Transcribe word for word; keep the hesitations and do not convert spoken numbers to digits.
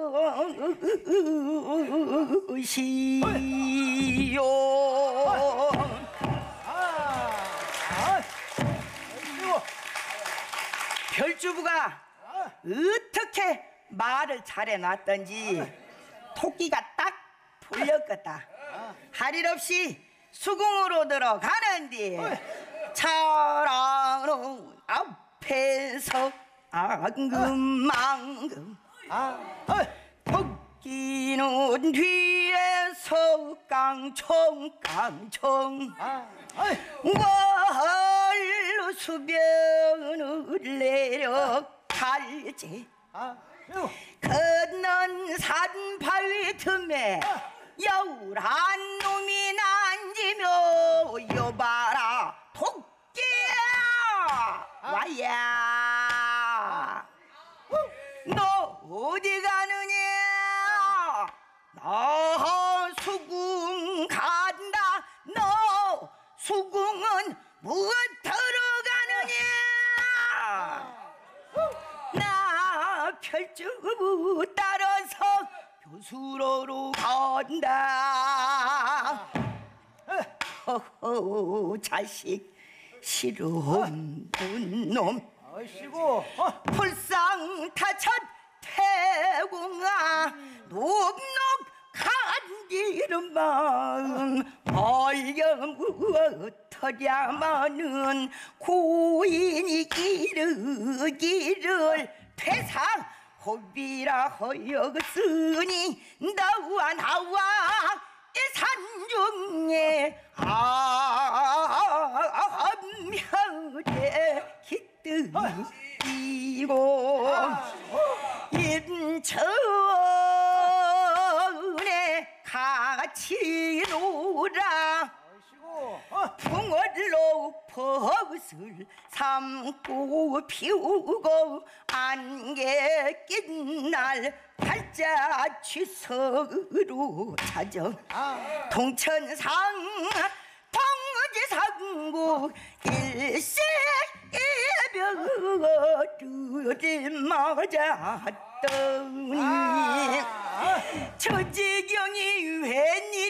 것이요. 별주부가 어떻게 말을 잘해놨던지 토끼가 딱 풀렸겠다. 할 일 없이 수궁으로 들어가는데 차라는 앞에서 앙금망금 토끼는 뒤에서 깡총 깡총 월로 수변을 내려갈지 건넌 산바위 틈에 여울한 놈이 난지며 여봐라 토끼야 와야 너 어디 가느냐 나 수궁 간다 너 수궁은 무엇하러 가느냐 나 별주부 따라서 교수로로 간다. 허허 자식 싫은 놈 아이씨고 불상 타첫 태궁아 녹녹 간디른 마음 얼경무엇하랴마는 고인이 이르기를 퇴상 호비라 허여으니 너와 나와 이 산중에 암멸에 깃들이고 인천에 같이 놀아 풍월로 벗을 삼고 피우고 안개 낀 날 팔자 취석으로 찾아 동천상 동지상국 일세 이별을 맞았더니 저 지경이 웬일